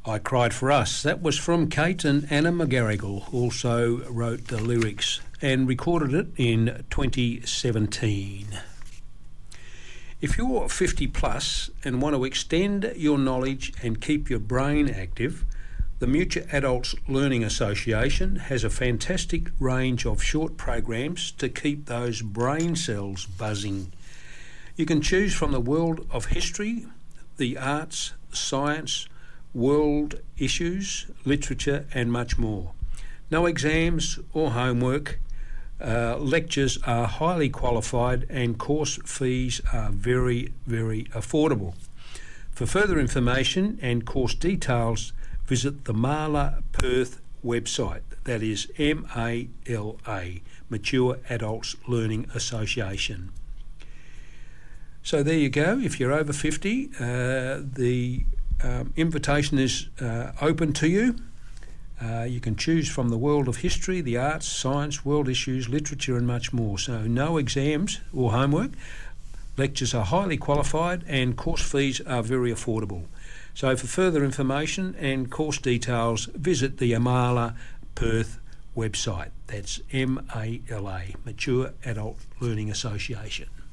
I Cried for Us. That was from Kate and Anna McGarrigle, who also wrote the lyrics and recorded it in 2017. If you're 50 plus and want to extend your knowledge and keep your brain active, the Mutual Adults Learning Association has a fantastic range of short programs to keep those brain cells buzzing. You can choose from the world of history, the arts, science, world issues, literature and much more. No exams or homework. Lectures are highly qualified and course fees are very, very affordable. For further information and course details, visit the Marla Perth website. That is MALA, Mature Adults Learning Association. So there you go. If you're over 50, the invitation is open to you. You can choose from the world of history, the arts, science, world issues, literature and much more. So no exams or homework. Lectures are highly qualified and course fees are very affordable. So for further information and course details, visit the Amala Perth website. That's MALA, Mature Adult Learning Association.